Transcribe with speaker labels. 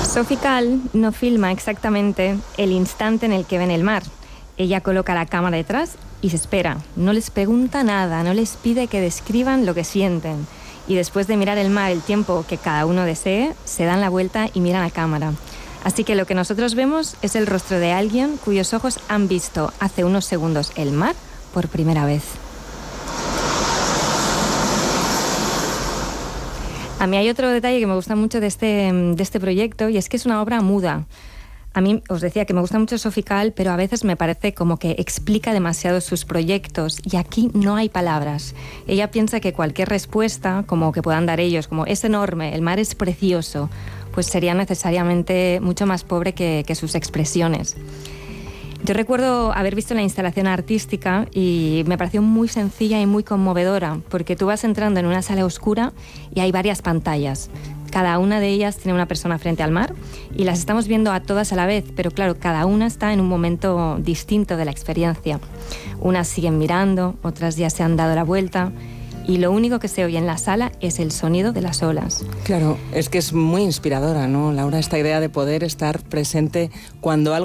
Speaker 1: Sophie Calle no filma exactamente el instante en el que ven el mar. Ella coloca la cámara detrás y se espera. No les pregunta nada, no les pide que describan lo que sienten. Y después de mirar el mar el tiempo que cada uno desee, se dan la vuelta y miran a cámara. Así que lo que nosotros vemos es el rostro de alguien cuyos ojos han visto hace unos segundos el mar por primera vez. A mí hay otro detalle que me gusta mucho de este proyecto, y es que es una obra muda. A mí os decía que me gusta mucho Sophie Calle, pero a veces me parece como que explica demasiado sus proyectos, y aquí no hay palabras. Ella piensa que cualquier respuesta, como que puedan dar ellos, como es enorme, el mar es precioso, pues sería necesariamente mucho más pobre que sus expresiones. Yo recuerdo haber visto la instalación artística y me pareció muy sencilla y muy conmovedora, porque tú vas entrando en una sala oscura y hay varias pantallas. Cada una de ellas tiene una persona frente al mar y las estamos viendo a todas a la vez, pero claro, cada una está en un momento distinto de la experiencia. Unas siguen mirando, otras ya se han dado la vuelta, y lo único que se oye en la sala es el sonido de las olas.
Speaker 2: Claro, es que es muy inspiradora, ¿no, Laura? Esta idea de poder estar presente cuando algo